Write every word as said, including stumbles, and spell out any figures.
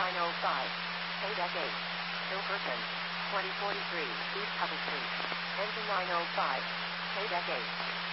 nine oh five. Paydeck eight. Hilkerson. twenty forty-three. East Hubble Street. Engine nine oh five. Paydeck eight.